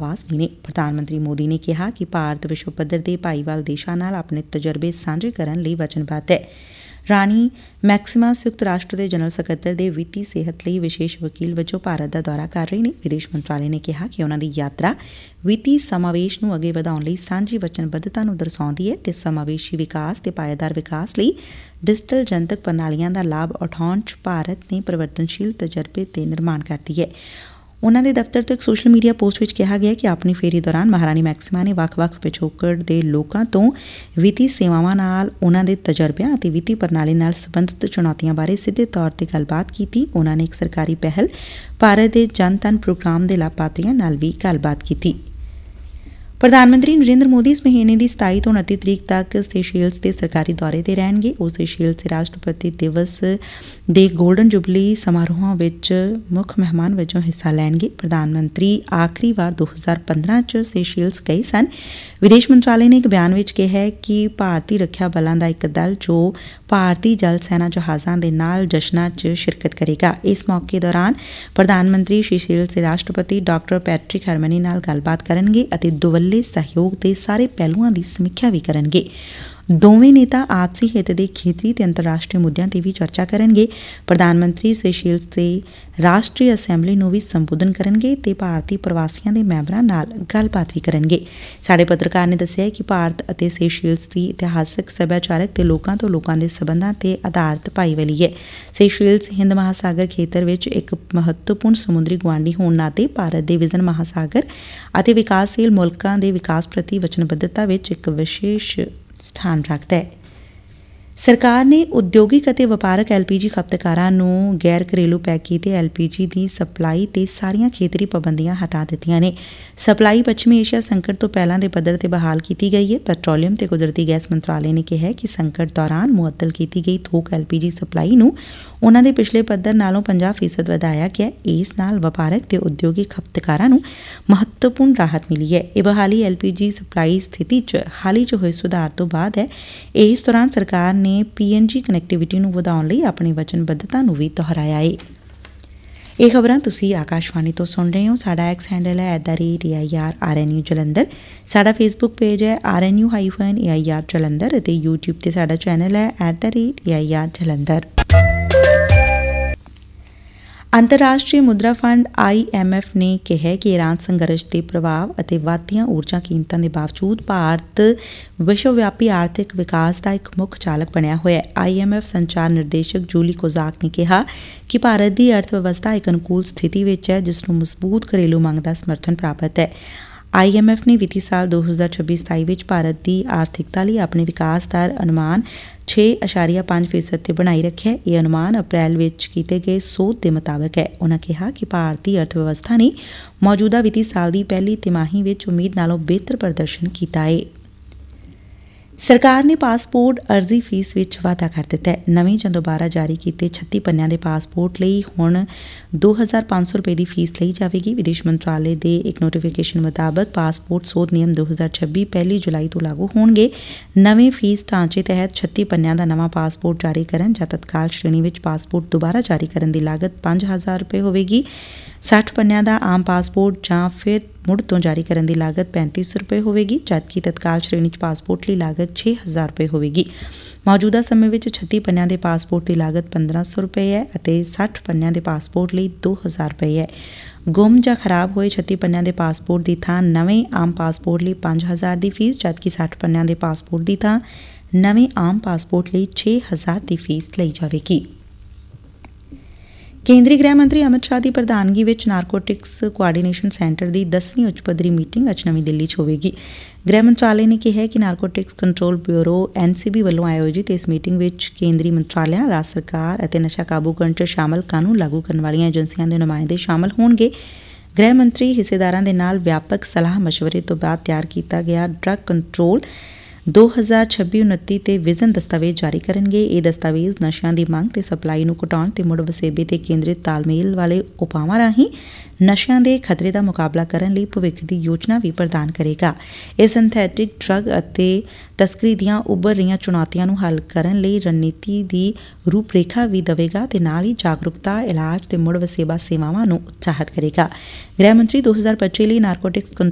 ਆਵਾਜ਼ ਵੀ ਨੇ। ਪ੍ਰਧਾਨ ਮੰਤਰੀ ਮੋਦੀ ਨੇ ਕਿਹਾ ਕਿ ਭਾਰਤ ਵਿਸ਼ਵ ਪੱਧਰ ਦੇ ਭਾਈਵਾਲ ਦੇਸ਼ਾਂ ਨਾਲ ਆਪਣੇ ਤਜਰਬੇ ਸਾਂਝੇ ਕਰਨ ਲਈ ਵਚਨਬੱਧ ਹੈ। ਰਾਣੀ ਮੈਕਸਿਮਾ ਸੰਯੁਕਤ ਰਾਸ਼ਟਰ ਦੇ ਜਨਰਲ ਸਕੱਤਰ ਦੇ ਵਿੱਤੀ ਸਿਹਤ ਲਈ ਵਿਸ਼ੇਸ਼ ਵਕੀਲ ਵਜੋਂ ਭਾਰਤ ਦਾ ਦੌਰਾ ਕਰ ਰਹੇ ਨੇ। ਵਿਦੇਸ਼ ਮੰਤਰਾਲੇ ਨੇ ਕਿਹਾ ਕਿ ਉਨ੍ਹਾਂ ਦੀ ਯਾਤਰਾ ਵਿੱਤੀ ਸਮਾਵੇਸ਼ ਨੂੰ ਅੱਗੇ ਵਧਾਉਣ ਲਈ ਸਾਂਝੀ ਵਚਨਬੱਧਤਾ ਨੂੰ ਦਰਸਾਉਂਦੀ ਹੈ ਤੇ ਸਮਾਵੇਸ਼ੀ ਵਿਕਾਸ ਤੇ ਪਾਏਦਾਰ ਵਿਕਾਸ ਲਈ ਡਿਜੀਟਲ ਜਨਤਕ ਪ੍ਰਣਾਲੀਆਂ ਦਾ ਲਾਭ ਉਠਾਉਣ 'ਚ ਭਾਰਤ ਨੇ ਪਰਿਵਰਤਨਸ਼ੀਲ ਤਜਰਬੇ ਤੇ ਨਿਰਮਾਣ ਕਰਦੀ ਹੈ। ਉਨ੍ਹਾਂ ਦੇ ਦਫ਼ਤਰ ਤੋਂ ਇੱਕ ਸੋਸ਼ਲ ਮੀਡੀਆ ਪੋਸਟ ਵਿੱਚ ਕਿਹਾ ਗਿਆ ਕਿ ਆਪਣੀ ਫੇਰੀ ਦੌਰਾਨ ਮਹਾਰਾਣੀ ਮੈਕਸਿਮਾ ਨੇ ਵੱਖ-ਵੱਖ ਪਿਛੋਕੜ ਦੇ ਲੋਕਾਂ ਤੋਂ ਵਿੱਤੀ ਸੇਵਾਵਾਂ ਨਾਲ ਉਨ੍ਹਾਂ ਦੇ ਤਜਰਬਿਆਂ ਅਤੇ ਵਿੱਤੀ ਪ੍ਰਣਾਲੀ ਨਾਲ ਸੰਬੰਧਿਤ ਚੁਣੌਤੀਆਂ ਬਾਰੇ ਸਿੱਧੇ ਤੌਰ ਤੇ ਗੱਲਬਾਤ ਕੀਤੀ। ਉਨ੍ਹਾਂ ਨੇ ਇੱਕ ਸਰਕਾਰੀ ਪਹਿਲ ਭਾਰਤ ਦੇ ਜਨ ਧਨ ਪ੍ਰੋਗਰਾਮ ਦੇ ਲਾਭਪਾਤਰੀਆਂ ਨਾਲ ਵੀ ਗੱਲਬਾਤ ਕੀਤੀ। ਪ੍ਰਧਾਨ ਮੰਤਰੀ ਨਰਿੰਦਰ ਮੋਦੀ ਇਸ ਮਹੀਨੇ ਦੀ 27 ਤੋਂ 29 ਤਰੀਕ ਤੱਕ ਸੇਸ਼ੇਲਸ ਦੇ ਸਰਕਾਰੀ ਦੌਰੇ ਤੇ ਰਹਿਣਗੇ। ਉਹ ਸੇਸ਼ੇਲਸ ਦੇ ਰਾਸ਼ਟਰਪਤੀ ਦਿਵਸ ਦੇ ਗੋਲਡਨ ਜੁਬਲੀ ਸਮਾਰੋਹਾਂ ਵਿੱਚ ਮੁੱਖ ਮਹਿਮਾਨ ਵਜੋਂ ਹਿੱਸਾ ਲੈਣਗੇ। ਪ੍ਰਧਾਨ ਮੰਤਰੀ ਆਖਰੀ ਵਾਰ 2015 ਚ ਸੇਸ਼ੇਲਸ ਗਏ ਸਨ। ਵਿਦੇਸ਼ ਮੰਤਰਾਲੇ ਨੇ ਇੱਕ ਬਿਆਨ ਵਿੱਚ ਕਿਹਾ ਕਿ ਭਾਰਤੀ ਰੱਖਿਆ ਬਲਾਂ ਦਾ ਇੱਕ ਦਲ ਜੋ ਭਾਰਤੀ ਜਲ ਸੈਨਾ ਜਹਾਜ਼ਾਂ ਦੇ ਨਾਲ ਜਸ਼ਨਾਂ 'ਚ ਸ਼ਿਰਕਤ ਕਰੇਗਾ। ਇਸ ਮੌਕੇ ਦੌਰਾਨ ਪ੍ਰਧਾਨ ਮੰਤਰੀ ਸੇਸ਼ੇਲਸ ਦੇ ਰਾਸ਼ਟਰਪਤੀ ਡਾ ਪੈਟਰਿਕ ਹਰਮਨੀ ਨਾਲ ਗੱਲਬਾਤ ਕਰਨਗੇ ਅਤੇ ਦੁਵੱਲੇ ਸਹਿਯੋਗ ਦੇ ਸਾਰੇ ਪਹਿਲੂਆਂ ਦੀ ਸਮੀਖਿਆ ਵੀ ਕਰਨਗੇ। ਦੋਵੇਂ ਨੇਤਾ ਆਪਸੀ ਹਿੱਤ ਦੇ ਖੇਤਰੀ ਤੇ ਅੰਤਰਰਾਸ਼ਟਰੀ ਮੁੱਦਿਆਂ ਤੇ ਵੀ ਚਰਚਾ ਕਰਨਗੇ। ਪ੍ਰਧਾਨ ਮੰਤਰੀ ਸੇਸ਼ੇਲਸ ਦੇ ਰਾਸ਼ਟਰੀ ਅਸੈਂਬਲੀ ਨੂੰ ਵੀ ਸੰਬੋਧਨ ਕਰਨਗੇ ਤੇ ਭਾਰਤੀ ਪ੍ਰਵਾਸੀਆਂ ਦੇ ਮੈਂਬਰਾਂ ਨਾਲ ਗੱਲਬਾਤ ਵੀ ਕਰਨਗੇ। ਸਾਡੇ ਪੱਤਰਕਾਰ ਨੇ ਦੱਸਿਆ ਕਿ ਭਾਰਤ ਅਤੇ ਸੇਸ਼ੇਲਸ ਦੀ ਇਤਿਹਾਸਕ, ਸੱਭਿਆਚਾਰਕ ਤੇ ਲੋਕਾਂ ਤੋਂ ਲੋਕਾਂ ਦੇ ਸਬੰਧਾਂ ਤੇ ਆਧਾਰਿਤ ਭਾਈਵਾਲੀ ਹੈ। ਸੇਸ਼ੇਲਸ ਹਿੰਦ ਮਹਾਸਾਗਰ ਖੇਤਰ ਵਿੱਚ ਇੱਕ ਮਹੱਤਵਪੂਰਨ ਸਮੁੰਦਰੀ ਗੁਆਂਢੀ ਹੋਣ ਨਾਤੇ ਭਾਰਤ ਦੇ ਵਿਜ਼ਨ ਮਹਾਸਾਗਰ ਅਤੇ ਵਿਕਾਸਸ਼ੀਲ ਮੁਲਕਾਂ ਦੇ ਵਿਕਾਸ ਪ੍ਰਤੀ ਵਚਨਬੱਧਤਾ ਵਿੱਚ ਇੱਕ ਵਿਸ਼ੇਸ਼ ਸਥਾਨ ਰੱਖਦਾ ਹੈ। ਸਰਕਾਰ ਨੇ ਉਦਯੋਗਿਕ ਅਤੇ ਵਪਾਰਕ LPG ਖਪਤਕਾਰਾਂ ਨੂੰ ਗੈਰ ਘਰੇਲੂ ਪੈਕ ਕੀਤੇ LPG ਦੀ ਸਪਲਾਈ ਤੇ ਸਾਰੀਆਂ ਖੇਤਰੀ ਪਾਬੰਦੀਆਂ ਹਟਾ ਦਿੱਤੀਆਂ ਨੇ। ਸਪਲਾਈ ਪੱਛਮੀ ਏਸ਼ੀਆ ਸੰਕਟ ਤੋਂ ਪਹਿਲਾਂ ਦੇ ਪੱਧਰ ਤੇ ਬਹਾਲ ਕੀਤੀ ਗਈ ਹੈ। ਪੈਟਰੋਲੀਅਮ ਤੇ ਕੁਦਰਤੀ ਗੈਸ ਮੰਤਰਾਲੇ ਨੇ ਕਿਹਾ ਕਿ ਸੰਕਟ ਦੌਰਾਨ ਮੁਅੱਤਲ ਕੀਤੀ ਗਈ ਥੋਕ LPG ਸਪਲਾਈ ਨੂੰ ਉਨ੍ਹਾਂ ਦੇ ਪਿਛਲੇ ਪੱਧਰ ਨਾਲੋਂ 50% ਵਧਾਇਆ ਗਿਆ। ਇਸ ਨਾਲ ਵਪਾਰਕ ਤੇ ਉਦਯੋਗਿਕ ਖਪਤਕਾਰਾਂ ਨੂੰ ਮਹੱਤਵਪੂਰਨ ਰਾਹਤ ਮਿਲੀ ਹੈ। ਇਹ ਬਹਾਲੀ LPG ਸਪਲਾਈ ਸਥਿਤੀ 'ਚ ਹਾਲ ਹੀ 'ਚ ਹੋਏ ਸੁਧਾਰ ਤੋਂ ਬਾਅਦ ਹੈ। ਇਸ ਦੌਰਾਨ ਸਰਕਾਰ ਨੇ PNG ਕਨੈਕਟੀਵਿਟੀ ਨੂੰ ਵਧਾਉਣ ਲਈ ਆਪਣੀ ਵਚਨਬੱਧਤਾ ਨੂੰ ਵੀ ਦੁਹਰਾਇਆ ਹੈ। ਇਹ ਖਬਰਾਂ ਤੁਸੀਂ ਆਕਾਸ਼ਵਾਣੀ ਤੋਂ ਸੁਣ ਰਹੇ ਹੋ। ਸਾਡਾ ਐਕਸ ਹੈਂਡਲ ਹੈ @AIRRNU ਜਲੰਧਰ। ਸਾਡਾ ਫੇਸਬੁੱਕ ਪੇਜ ਹੈ RNU-AIR ਜਲੰਧਰ ਅਤੇ YouTube ਤੇ ਸਾਡਾ ਚੈਨਲ ਹੈ @AIR ਜਲੰਧਰ। ਅੰਤਰਰਾਸ਼ਟਰੀ ਮੁਦਰਾ ਫੰਡ IMF ਨੇ ਕਿਹਾ ਕਿ ਇਰਾਨ ਸੰਘਰਸ਼ ਦੇ ਪ੍ਰਭਾਵ ਅਤੇ ਵਧਦੀਆਂ ਊਰਜਾ ਕੀਮਤਾਂ ਦੇ ਬਾਵਜੂਦ ਭਾਰਤ ਵਿਸ਼ਵ ਵਿਆਪੀ ਆਰਥਿਕ ਵਿਕਾਸ ਦਾ ਇੱਕ ਮੁੱਖ ਚਾਲਕ ਬਣਿਆ ਹੋਇਆ ਹੈ। IMF ਸੰਚਾਰ ਨਿਰਦੇਸ਼ਕ ਜੂਲੀ ਕੋਜ਼ਾਕ ਨੇ ਕਿਹਾ ਕਿ ਭਾਰਤ ਦੀ ਅਰਥ ਵਿਵਸਥਾ ਇੱਕ ਅਨੁਕੂਲ ਸਥਿਤੀ ਵਿੱਚ ਹੈ, ਜਿਸ ਨੂੰ ਮਜ਼ਬੂਤ ਘਰੇਲੂ ਮੰਗ ਦਾ ਸਮਰਥਨ ਪ੍ਰਾਪਤ ਹੈ। IMF ਨੇ ਵਿੱਤੀ ਸਾਲ 2026-27 ਵਿੱਚ ਭਾਰਤ ਦੀ ਆਰਥਿਕਤਾ ਲਈ ਆਪਣੇ ਵਿਕਾਸ ਦਰ ਅਨੁਮਾਨ 6.5% ਤੇ ਬਣਾਈ ਰੱਖਿਆ। ਇਹ ਅਨੁਮਾਨ ਅਪ੍ਰੈਲ ਵਿੱਚ ਕੀਤੇ ਗਏ ਸੋਧ ਦੇ ਮੁਤਾਬਕ ਹੈ। ਉਨ੍ਹਾਂ ਕਿਹਾ ਕਿ ਭਾਰਤੀ ਅਰਥ ਵਿਵਸਥਾ ਨੇ ਮੌਜੂਦਾ ਵਿੱਤੀ ਸਾਲ ਦੀ ਪਹਿਲੀ ਤਿਮਾਹੀ ਵਿੱਚ ਉਮੀਦ ਨਾਲੋਂ ਬਿਹਤਰ ਪ੍ਰਦਰਸ਼ਨ ਕੀਤਾ ਹੈ। ਸਰਕਾਰ ਨੇ ਪਾਸਪੋਰਟ ਅਰਜ਼ੀ ਫੀਸ ਵਿੱਚ ਵਾਧਾ ਕਰ ਦਿੱਤਾ ਹੈ। ਨਵੇਂ ਜਾਂ ਦੁਬਾਰਾ ਜਾਰੀ ਕੀਤੇ 36 ਪੰਨਿਆਂ ਦੇ ਪਾਸਪੋਰਟ ਲਈ ਹੁਣ 2,500 ਰੁਪਏ ਦੀ ਫੀਸ ਲਈ ਜਾਵੇਗੀ। ਵਿਦੇਸ਼ ਮੰਤਰਾਲੇ ਦੇ ਇੱਕ ਨੋਟੀਫਿਕੇਸ਼ਨ ਮੁਤਾਬਕ ਪਾਸਪੋਰਟ ਸੋਧ ਨਿਯਮ 2026 ਪਹਿਲੀ ਜੁਲਾਈ ਤੋਂ ਲਾਗੂ ਹੋਣਗੇ। ਨਵੇਂ ਫੀਸ ਢਾਂਚੇ ਤਹਿਤ 36 ਪੰਨਿਆਂ ਦਾ ਨਵਾਂ ਪਾਸਪੋਰਟ ਜਾਰੀ ਕਰਨ ਜਾਂ ਤਤਕਾਲ ਸ਼੍ਰੇਣੀ ਵਿੱਚ ਪਾਸਪੋਰਟ ਦੁਬਾਰਾ ਜਾਰੀ ਕਰਨ ਦੀ ਲਾਗਤ 5,000 ਰੁਪਏ ਹੋਵੇਗੀ। 60 ਪੰਨਿਆਂ ਦਾ ਆਮ ਪਾਸਪੋਰਟ ਜਾਂ ਫਿਰ ਮੁੜ ਤੋਂ ਜਾਰੀ ਕਰਨ ਦੀ ਲਾਗਤ 3,500 ਰੁਪਏ ਹੋਵੇਗੀ, ਜਦਕਿ ਤਤਕਾਲ ਸ਼੍ਰੇਣੀ 'ਚ ਪਾਸਪੋਰਟ ਲਈ ਲਾਗਤ 6,000 ਰੁਪਏ ਹੋਵੇਗੀ। ਮੌਜੂਦਾ ਸਮੇਂ ਵਿੱਚ 36 ਪੰਨਿਆਂ ਦੇ ਪਾਸਪੋਰਟ ਦੀ ਲਾਗਤ 1,500 ਰੁਪਏ ਹੈ ਅਤੇ 60 ਪੰਨਿਆਂ ਦੇ ਪਾਸਪੋਰਟ ਲਈ 2,000 ਰੁਪਏ ਹੈ। ਗੁੰਮ ਜਾਂ ਖਰਾਬ ਹੋਏ 36 ਪੰਨਿਆਂ ਦੇ ਪਾਸਪੋਰਟ ਦੀ ਥਾਂ ਨਵੇਂ ਆਮ ਪਾਸਪੋਰਟ ਲਈ 5,000 ਦੀ ਫੀਸ, ਜਦਕਿ 60 ਪੰਨਿਆਂ ਦੇ ਪਾਸਪੋਰਟ ਦੀ ਥਾਂ ਨਵੇਂ ਆਮ ਪਾਸਪੋਰਟ ਲਈ 6,000 ਦੀ ਫੀਸ ਲਈ ਜਾਵੇਗੀ। ਕੇਂਦਰੀ ਗ੍ਰਹਿ ਮੰਤਰੀ ਅਮਿਤ ਸ਼ਾਹ ਦੀ ਪ੍ਰਧਾਨਗੀ ਵਿੱਚ ਨਾਰਕੋਟਿਕਸ ਕੋਆਰਡੀਨੇਸ਼ਨ ਸੈਂਟਰ ਦੀ 10ਵੀਂ ਉੱਚ ਪੱਧਰੀ ਮੀਟਿੰਗ ਅੱਜ ਨਵੀਂ ਦਿੱਲੀ 'ਚ ਹੋਵੇਗੀ। ਗ੍ਰਹਿ ਮੰਤਰਾਲੇ ਨੇ ਕਿਹਾ ਕਿ ਨਾਰਕੋਟਿਕਸ ਕੰਟਰੋਲ ਬਿਊਰੋ NCB ਵੱਲੋਂ ਆਯੋਜਿਤ ਇਸ ਮੀਟਿੰਗ ਵਿੱਚ ਕੇਂਦਰੀ ਮੰਤਰਾਲਿਆਂ, ਰਾਜ ਸਰਕਾਰ ਅਤੇ ਨਸ਼ਾ ਕਾਬੂ ਕਰਨ 'ਚ ਸ਼ਾਮਲ ਕਾਨੂੰਨ ਲਾਗੂ ਕਰਨ ਵਾਲੀਆਂ ਏਜੰਸੀਆਂ ਦੇ ਨੁਮਾਇੰਦੇ ਸ਼ਾਮਲ ਹੋਣਗੇ। ਗ੍ਰਹਿ ਮੰਤਰੀ ਹਿੱਸੇਦਾਰਾਂ ਦੇ ਨਾਲ ਵਿਆਪਕ ਸਲਾਹ ਮਸ਼ਵਰੇ ਤੋਂ ਬਾਅਦ ਤਿਆਰ ਕੀਤਾ ਗਿਆ ਡਰੱਗ ਕੰਟਰੋਲ 2026-29 ਤੇ ਵਿਜ਼ਨ ਦਸਤਾਵੇਜ਼ ਜਾਰੀ ਕਰਨਗੇ। ਇਹ ਦਸਤਾਵੇਜ਼ ਨਸ਼ਿਆਂ ਦੀ ਮੰਗ ਤੇ ਸਪਲਾਈ ਨੂੰ ਘਟਾਉਣ ਤੇ ਮੁੜ ਵਸੇਬੇ ਤੇ ਕੇਂਦਰਿਤ ਤਾਲਮੇਲ ਵਾਲੇ ਉਪਾਵਾਂ ਰਾਹੀਂ ਨਸ਼ਿਆਂ ਦੇ ਖਤਰੇ ਦਾ ਮੁਕਾਬਲਾ ਕਰਨ ਲਈ ਭਵਿੱਖ ਦੀ ਯੋਜਨਾ ਵੀ ਪ੍ਰਦਾਨ ਕਰੇਗਾ। ਇਹ ਸਿੰਥੈਟਿਕ ਡਰੱਗ ਅਤੇ ਤਸਕਰੀ ਦੀਆਂ ਉੱਭਰ ਰਹੀਆਂ ਚੁਣੌਤੀਆਂ ਨੂੰ ਹੱਲ ਕਰਨ ਲਈ ਰਣਨੀਤੀ ਦੀ ਰੂਪਰੇਖਾ ਵੀ ਦੇਵੇਗਾ ਤੇ ਨਾਲ ਹੀ ਜਾਗਰੂਕਤਾ, ਇਲਾਜ ਤੇ ਮੁੜ ਵਸੇਬਾ ਸੇਵਾਵਾਂ ਨੂੰ ਉਤਸ਼ਾਹਿਤ ਕਰੇਗਾ। ਗ੍ਰਹਿ ਮੰਤਰੀ 2025 ਲਈ ਨਾਰਕੋਟਿਕਸ